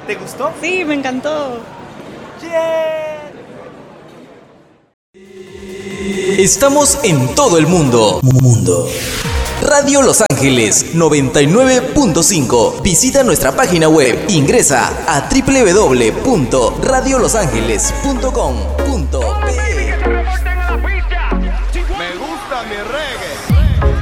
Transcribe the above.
¿Te gustó? Sí, me encantó. ¡Yeah! Estamos en todo el mundo. Radio Los Ángeles 99.5. Visita nuestra página web. Ingresa a www.radiolosangeles.com.pe. Me gusta mi rey.